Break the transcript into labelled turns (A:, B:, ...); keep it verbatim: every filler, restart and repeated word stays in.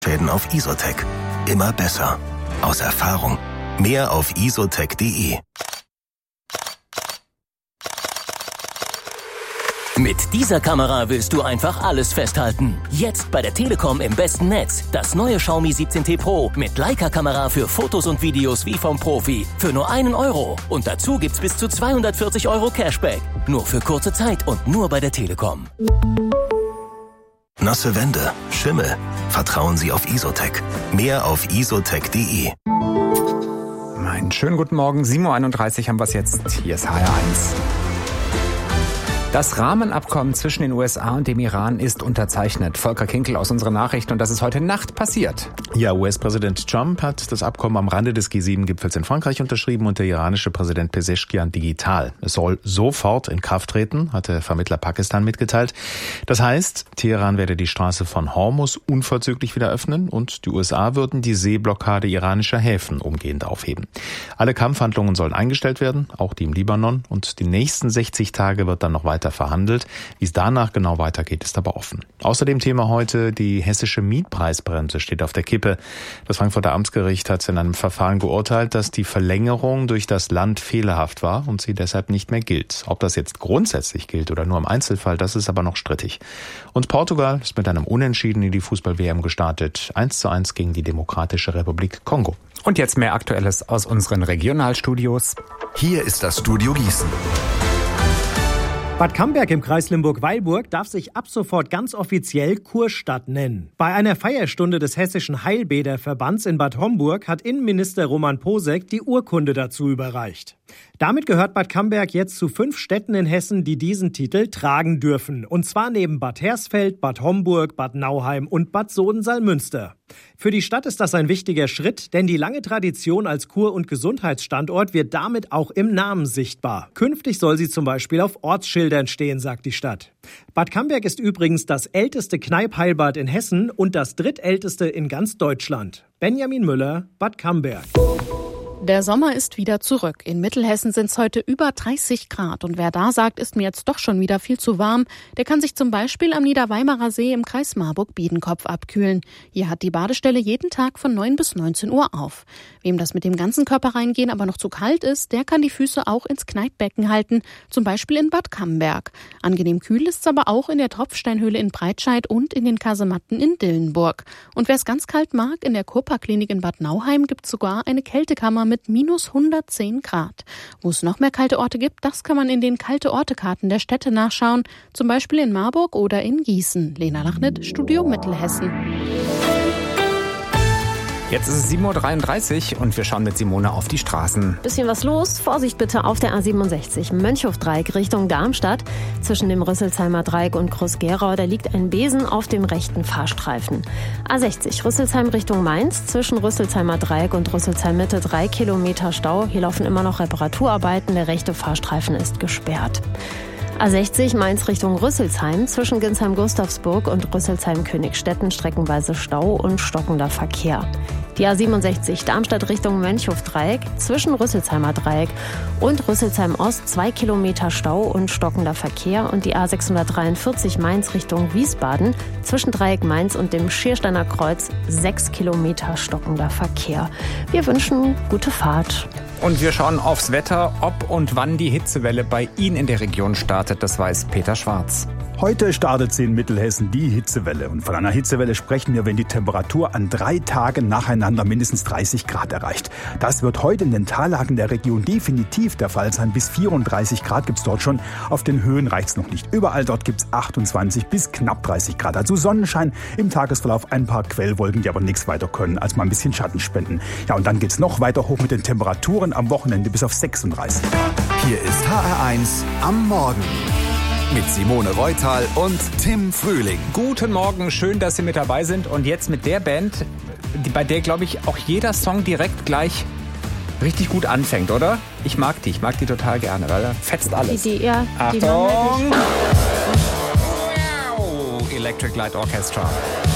A: Schäden auf Isotec. Immer besser. Aus Erfahrung. Mehr auf isotec punkt de.
B: Mit dieser Kamera willst du einfach alles festhalten. Jetzt bei der Telekom im besten Netz. Das neue Xiaomi siebzehn T Pro mit Leica-Kamera für Fotos und Videos wie vom Profi. Für nur einen Euro. Und dazu gibt's bis zu zweihundertvierzig Euro Cashback. Nur für kurze Zeit und nur bei der Telekom.
A: Nasse Wände, Schimmel. Vertrauen Sie auf Isotec. Mehr auf isotec punkt de.
C: Einen schönen guten Morgen. sieben Uhr einunddreißig haben wir es jetzt. Hier ist H R eins. Das Rahmenabkommen zwischen den U S A und dem Iran ist unterzeichnet. Volker Kinkel aus unserer Nachricht, und das ist heute Nacht passiert.
D: Ja, U S-Präsident Trump hat das Abkommen am Rande des G sieben Gipfels in Frankreich unterschrieben und der iranische Präsident Pezeshkian digital. Es soll sofort in Kraft treten, hat der Vermittler Pakistan mitgeteilt. Das heißt, Teheran werde die Straße von Hormuz unverzüglich wieder öffnen und die U S A würden die Seeblockade iranischer Häfen umgehend aufheben. Alle Kampfhandlungen sollen eingestellt werden, auch die im Libanon, und die nächsten sechzig Tage wird dann noch weiter verhandelt. Wie es danach genau weitergeht, ist aber offen. Außerdem Thema heute, die hessische Mietpreisbremse steht auf der Kippe. Das Frankfurter Amtsgericht hat in einem Verfahren geurteilt, dass die Verlängerung durch das Land fehlerhaft war und sie deshalb nicht mehr gilt. Ob das jetzt grundsätzlich gilt oder nur im Einzelfall, das ist aber noch strittig. Und Portugal ist mit einem Unentschieden in die Fußball-W M gestartet. eins zu eins gegen die Demokratische Republik Kongo.
C: Und jetzt mehr Aktuelles aus unseren Regionalstudios.
A: Hier ist das Studio Gießen.
E: Bad Camberg im Kreis Limburg-Weilburg darf sich ab sofort ganz offiziell Kurstadt nennen. Bei einer Feierstunde des Hessischen Heilbäderverbands in Bad Homburg hat Innenminister Roman Posek die Urkunde dazu überreicht. Damit gehört Bad Camberg jetzt zu fünf Städten in Hessen, die diesen Titel tragen dürfen. Und zwar neben Bad Hersfeld, Bad Homburg, Bad Nauheim und Bad Soden-Salmünster. Für die Stadt ist das ein wichtiger Schritt, denn die lange Tradition als Kur- und Gesundheitsstandort wird damit auch im Namen sichtbar. Künftig soll sie zum Beispiel auf Ortsschildern stehen, sagt die Stadt. Bad Camberg ist übrigens das älteste Kneipp-Heilbad in Hessen und das drittälteste in ganz Deutschland. Benjamin Müller, Bad Camberg.
F: Der Sommer ist wieder zurück. In Mittelhessen sind es heute über dreißig Grad. Und wer da sagt, ist mir jetzt doch schon wieder viel zu warm, der kann sich zum Beispiel am Niederweimarer See im Kreis Marburg-Biedenkopf abkühlen. Hier hat die Badestelle jeden Tag von neun bis neunzehn Uhr auf. Wem das mit dem ganzen Körper reingehen aber noch zu kalt ist, der kann die Füße auch ins Kneippbecken halten, zum Beispiel in Bad Camberg. Angenehm kühl ist es aber auch in der Tropfsteinhöhle in Breitscheid und in den Kasematten in Dillenburg. Und wer es ganz kalt mag, in der Kurpark-Klinik in Bad Nauheim gibt es sogar eine Kältekammer mit minus hundertzehn Grad. Wo es noch mehr kalte Orte gibt, das kann man in den Kalte-Orte-Karten der Städte nachschauen, zum Beispiel in Marburg oder in Gießen. Lena Lachnit, Studio Mittelhessen.
C: Jetzt ist es sieben Uhr dreiunddreißig und wir schauen mit Simone auf die Straßen.
G: Bisschen was los. Vorsicht bitte auf der A siebenundsechzig Mönchhofdreieck Richtung Darmstadt. Zwischen dem Rüsselsheimer Dreieck und Groß-Gerau, da liegt ein Besen auf dem rechten Fahrstreifen. A sechzig Rüsselsheim Richtung Mainz. Zwischen Rüsselsheimer Dreieck und Rüsselsheim Mitte drei Kilometer Stau. Hier laufen immer noch Reparaturarbeiten. Der rechte Fahrstreifen ist gesperrt. A sechzig Mainz Richtung Rüsselsheim, zwischen Ginsheim-Gustavsburg und Rüsselsheim-Königstetten streckenweise Stau und stockender Verkehr. Die A siebenundsechzig Darmstadt Richtung Mönchhofdreieck, zwischen Rüsselsheimer Dreieck und Rüsselsheim Ost zwei Kilometer Stau und stockender Verkehr. Und die A sechshundertdreiundvierzig Mainz Richtung Wiesbaden, zwischen Dreieck Mainz und dem Schiersteiner Kreuz sechs Kilometer stockender Verkehr. Wir wünschen gute Fahrt.
C: Und wir schauen aufs Wetter, ob und wann die Hitzewelle bei Ihnen in der Region startet. Das weiß Peter Schwarz.
H: Heute startet sie in Mittelhessen die Hitzewelle. Und von einer Hitzewelle sprechen wir, wenn die Temperatur an drei Tagen nacheinander mindestens dreißig Grad erreicht. Das wird heute in den Tallagen der Region definitiv der Fall sein. Bis vierunddreißig Grad gibt's dort schon. Auf den Höhen reicht's noch nicht. Überall dort gibt's achtundzwanzig bis knapp dreißig Grad. Also Sonnenschein, im Tagesverlauf ein paar Quellwolken, die aber nichts weiter können, als mal ein bisschen Schatten spenden. Ja, und dann geht's noch weiter hoch mit den Temperaturen am Wochenende bis auf sechsunddreißig Grad.
A: Hier ist H R eins am Morgen. Mit Simone Reutal und Tim Frühling.
C: Guten Morgen, schön, dass Sie mit dabei sind. Und jetzt mit der Band, die, bei der, glaube ich, auch jeder Song direkt gleich richtig gut anfängt, oder? Ich mag die, ich mag die total gerne, weil da fetzt alles.
G: Die, die, ja,
C: Achtung!
G: die
C: Electric Light Orchestra.